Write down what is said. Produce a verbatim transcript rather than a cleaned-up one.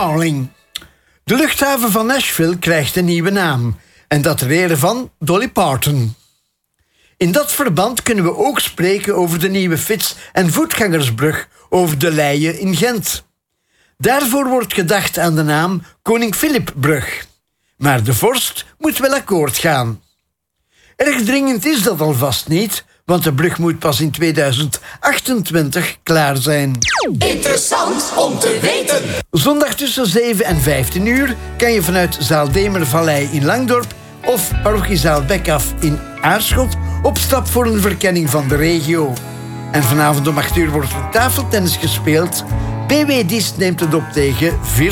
Darling. De luchthaven van Nashville krijgt een nieuwe naam. En dat ter ere van Dolly Parton. In dat verband kunnen we ook spreken over de nieuwe fiets- en voetgangersbrug over de Leie in Gent. Daarvoor wordt gedacht aan de naam Koning Filipbrug. Maar de vorst moet wel akkoord gaan. Erg dringend is dat alvast niet, want de brug moet pas in tweeduizend achtentwintig klaar zijn. Interessant om te weten. Zondag tussen zeven en vijftien uur kan je vanuit Zaal Demervallei in Langdorp of parochiezaal Bekaf in Aarschot op stap voor een verkenning van de regio. En vanavond om acht uur wordt er tafeltennis gespeeld. B W Dis neemt het op tegen Vier